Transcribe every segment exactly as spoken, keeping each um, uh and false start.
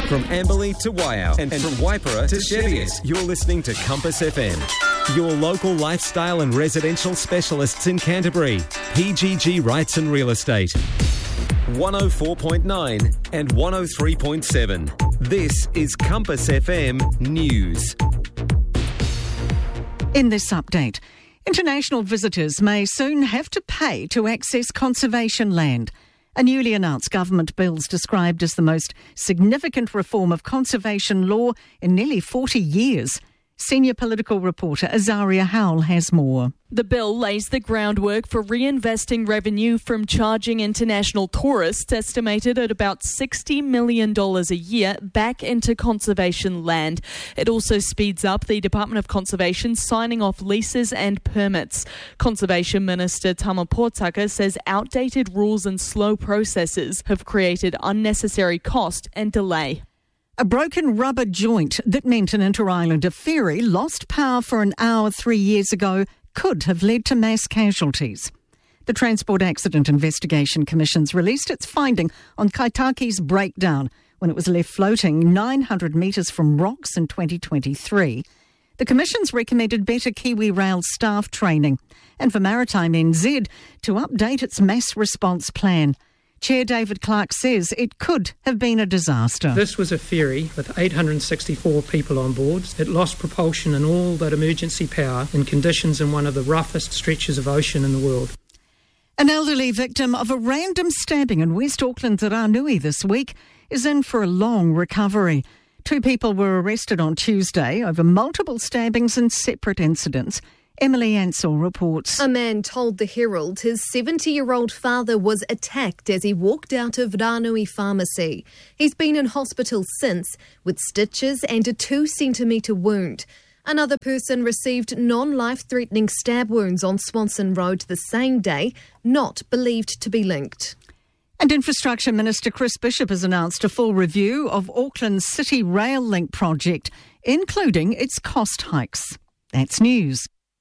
From Amberley to Waiau and from Waipara to Cheviot, you're listening to Compass F M. Your local lifestyle and residential specialists in Canterbury. P G G Rights and Real Estate. one oh four point nine and one oh three point seven. This is Compass F M News. In this update, international visitors may soon have to pay to access conservation land. A newly announced government bill is described as the most significant reform of conservation law in nearly forty years. Senior political reporter Azaria Howell has more. The bill lays the groundwork for reinvesting revenue from charging international tourists, estimated at about sixty million dollars a year, back into conservation land. It also speeds up the Department of Conservation signing off leases and permits. Conservation Minister Tama Potaka says outdated rules and slow processes have created unnecessary cost and delay. A broken rubber joint that meant an inter-islander ferry lost power for an hour three years ago could have led to mass casualties. The Transport Accident Investigation Commission's released its finding on Kaitaki's breakdown when it was left floating nine hundred metres from rocks in twenty twenty-three. The Commission's recommended better Kiwi Rail staff training and for Maritime N Z to update its mass response plan. Chair David Clark says it could have been a disaster. This was a ferry with eight hundred sixty-four people on board. It lost propulsion and all that emergency power in conditions in one of the roughest stretches of ocean in the world. An elderly victim of a random stabbing in West Auckland's Ranui this week is in for a long recovery. Two people were arrested on Tuesday over multiple stabbings in separate incidents. Emily Ansell reports. A man told the Herald his seventy-year-old father was attacked as he walked out of Ranui Pharmacy. He's been in hospital since with stitches and a two-centimetre wound. Another person received non-life-threatening stab wounds on Swanson Road the same day, not believed to be linked. And Infrastructure Minister Chris Bishop has announced a full review of Auckland's City Rail Link project, including its cost hikes. That's news.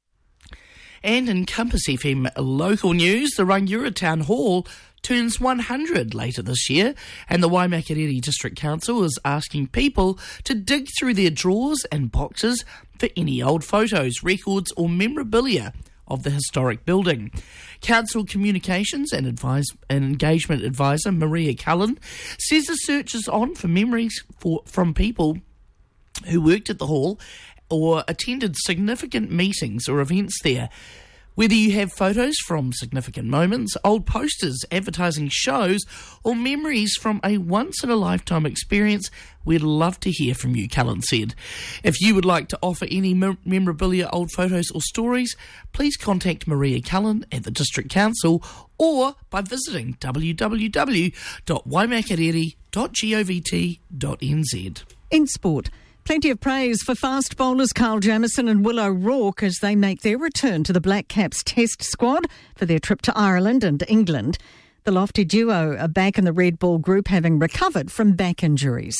And in Compass F M local news, the Rangiora Town Hall turns one hundred later this year, and the Waimakariri District Council is asking people to dig through their drawers and boxes for any old photos, records or memorabilia of the historic building. Council Communications and, Advise, and Engagement Advisor Maria Cullen says the search is on for memories for, from people who worked at the hall or attended significant meetings or events there. Whether you have photos from significant moments, old posters advertising shows, or memories from a once-in-a-lifetime experience, we'd love to hear from you, Cullen said. If you would like to offer any mem- memorabilia, old photos or stories, please contact Maria Cullen at the District Council or by visiting w w w dot waimakariri dot govt dot n z. In sport, plenty of praise for fast bowlers Carl Jamieson and Will O'Rourke as they make their return to the Black Caps Test squad for their trip to Ireland and England. The lofty duo are back in the Red Bull group, having recovered from back injuries.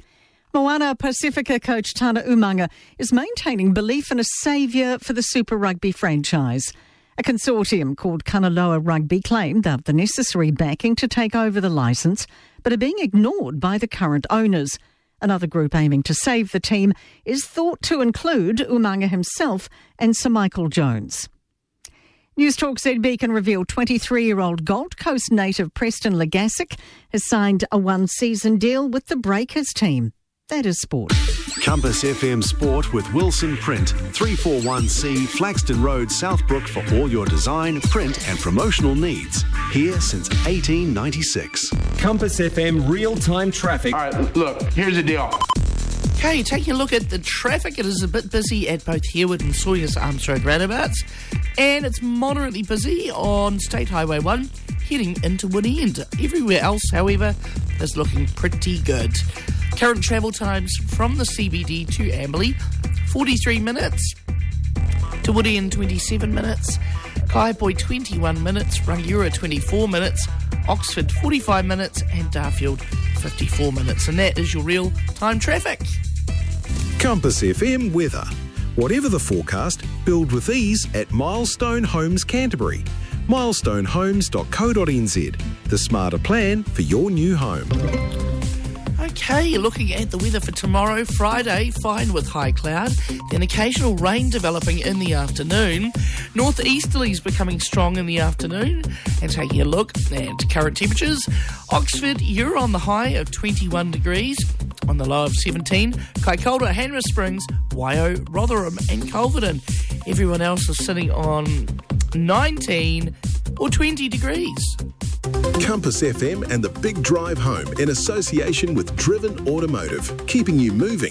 Moana Pacifica coach Tana Umanga is maintaining belief in a saviour for the Super Rugby franchise. A consortium called Kanaloa Rugby claimed they have the necessary backing to take over the licence, but are being ignored by the current owners. Another group aiming to save the team is thought to include Umanga himself and Sir Michael Jones. News Talk Z B can reveal twenty-three-year-old Gold Coast native Preston Legasic has signed a one-season deal with the Breakers team. That is sport. Compass F M Sport with Wilson Print, three forty-one C Flaxton Road, Southbrook for all your design, print and promotional needs. Here since eighteen ninety-six. Compass F M real-time traffic. All right, look, here's the deal. Okay, taking a look at the traffic, it is a bit busy at both Harewood and Sawyers Armstrong roundabouts, and it's moderately busy on State Highway one heading into Woodend. Everywhere else, however, is looking pretty good. Current travel times from the C B D to Amberley, forty-three minutes, to Woodend twenty-seven minutes, Kaiapoi twenty-one minutes, Rangiora twenty-four minutes, Oxford forty-five minutes and Darfield fifty-four minutes. And that is your real-time traffic. Compass F M weather. Whatever the forecast, build with ease at Milestone Homes Canterbury. milestone homes dot co dot n z. The smarter plan for your new home. Okay, looking at the weather for tomorrow, Friday, fine with high cloud, then occasional rain developing in the afternoon. Northeasterlies becoming strong in the afternoon. And taking a look at current temperatures, Oxford, you're on the high of twenty-one degrees, on the low of seventeen. Kaikoura, Hanmer Springs, Waio, Rotherham and Culverden. Everyone else is sitting on nineteen or twenty degrees. Compass F M and the Big Drive Home in association with Driven Automotive, keeping you moving